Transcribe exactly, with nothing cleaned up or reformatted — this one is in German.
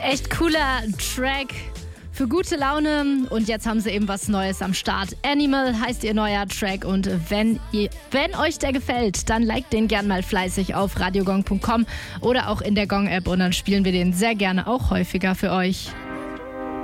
echt cooler Track für gute Laune. Und jetzt haben sie eben was Neues am Start. Animal heißt ihr neuer Track. Und wenn, ihr, wenn euch der gefällt, dann liked den gern mal fleißig auf radiogong punkt com oder auch in der Gong-App. Und dann spielen wir den sehr gerne auch häufiger für euch.